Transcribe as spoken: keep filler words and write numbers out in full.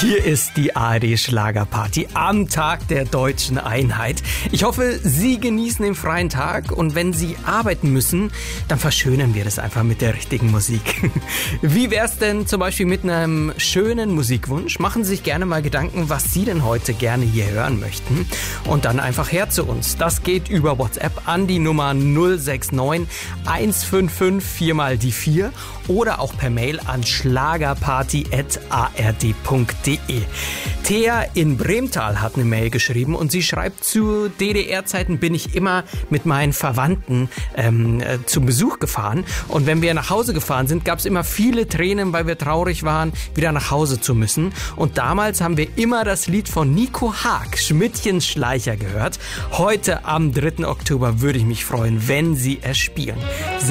Hier ist die A R D Schlagerparty am Tag der deutschen Einheit. Ich hoffe, Sie genießen den freien Tag und wenn Sie arbeiten müssen, dann verschönern wir das einfach mit der richtigen Musik. Wie wär's denn zum Beispiel mit einem schönen Musikwunsch? Machen Sie sich gerne mal Gedanken, was Sie denn heute gerne hier hören möchten und dann einfach her zu uns. Das geht über WhatsApp an die Nummer null sechs neun eins fünf fünf vier mal die vier oder auch per Mail an schlagerparty at a r d punkt d e. Thea in Bremtal hat eine Mail geschrieben und sie schreibt, zu D D R-Zeiten bin ich immer mit meinen Verwandten ähm, äh, zum Besuch gefahren und wenn wir nach Hause gefahren sind, gab es immer viele Tränen, weil wir traurig waren, wieder nach Hause zu müssen und damals haben wir immer das Lied von Nico Haag, Schmidtchens Schleicher, gehört. Heute am dritten Oktober würde ich mich freuen, wenn Sie es spielen.